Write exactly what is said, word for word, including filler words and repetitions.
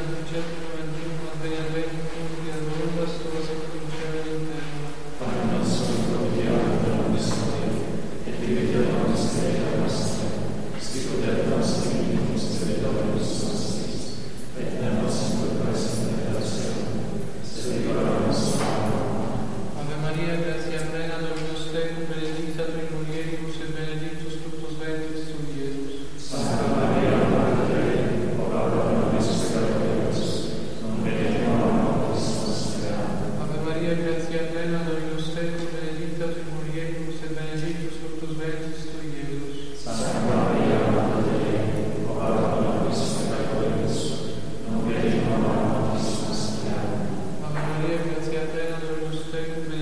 diciotto ventuno, adveniat regnum tuum, fiat voluntas tua sicut in cielo et in terra. Pane nostro quotidiano da nobis hodie, et dimitte nobis debita nostra, sicut nos dimittibus debitores nostris, et ne nos inculpes in tentationem, sed libera nos a malo. Ave Maria, gratia plena, Dominus tecum, benedicta tui in mulieribus et benedictus fructus ventris tui, Iesus. Santa Maria, Mater Dei, ora pro nobis peccatoribus, nunc et in hora mortis nostre. Ave Maria, gratia plena, Dominus tecum, benedicta tui in mulieribus et benedictus fructus ventris tui, Iesus. Santa Maria, Mater Dei, ora pro nobis peccatoribus, nunc et in hora mortis nostre. Ave Maria, gratia plena, Dominus tecum, benedicta